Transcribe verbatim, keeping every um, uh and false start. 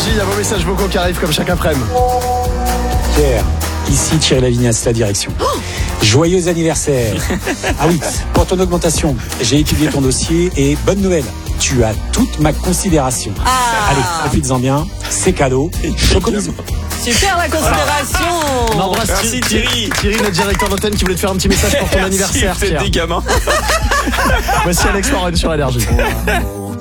Énergie, il y a vos messages vocaux qui arrivent comme chaque après-midi. Pierre, ici Thierry Lavignas, la direction. Oh, joyeux anniversaire. Ah oui, pour ton augmentation, j'ai étudié ton dossier et bonne nouvelle, tu as toute ma considération. Ah. Allez, profites-en bien, c'est cadeau. Choco bisous. Super la considération. On embrasse Merci, Thierry, Thierry. Thierry, notre directeur d'antenne qui voulait te faire un petit message pour ton anniversaire. C'est Pierre. des gamins. Voici Alex Warren sur Énergie.